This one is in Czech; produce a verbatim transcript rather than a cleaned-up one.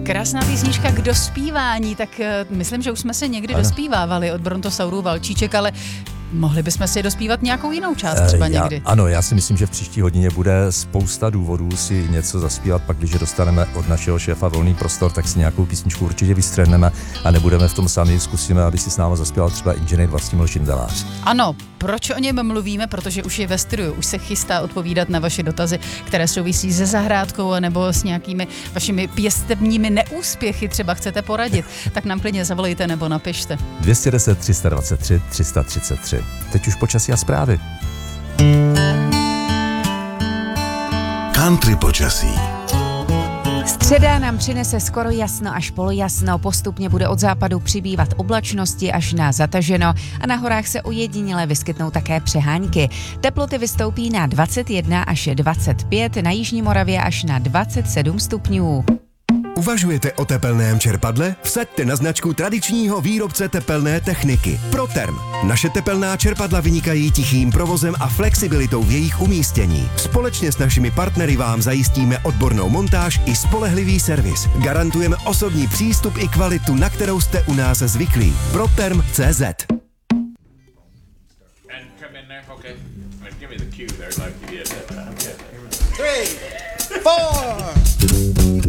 Krásná písnička k dospívání, tak uh, myslím, že už jsme se někdy ano. dospívávali od Brontosaurů Valčíček, ale mohli bychom si dospívat nějakou jinou část třeba já, někdy. Ano, já si myslím, že v příští hodině bude spousta důvodů si něco zaspívat, pak když dostaneme od našeho šéfa volný prostor, tak si nějakou písničku určitě vystřelneme a nebudeme v tom sami, zkusíme, aby si s náma zaspíval třeba inženýr Vlastimil Šindelář. Ano, proč o něm mluvíme? Protože už je ve studiu, už se chystá odpovídat na vaše dotazy, které souvisí se zahrádkou nebo s nějakými vašimi pěstebními neúspěchy, třeba chcete poradit, tak nám klidně zavolejte nebo napište. dvě stě deset, tři sta dvacet tři, tři sta třicet tři. Teď už počasí a zprávy. Country počasí. Středa nám přinese skoro jasno až polojasno, postupně bude od západu přibývat oblačnosti až na zataženo a na horách se ojediněle vyskytnou také přehánky. Teploty vystoupí na dvacet jedna až dvacet pět, na jižní Moravě až na dvacet sedm stupňů. Uvažujete o tepelném čerpadle? Vsaďte na značku tradičního výrobce tepelné techniky Proterm. Naše tepelná čerpadla vynikají tichým provozem a flexibilitou v jejich umístění. Společně s našimi partnery vám zajistíme odbornou montáž i spolehlivý servis. Garantujeme osobní přístup i kvalitu, na kterou jste u nás zvyklí. Proterm tečka cé zet. Three, four.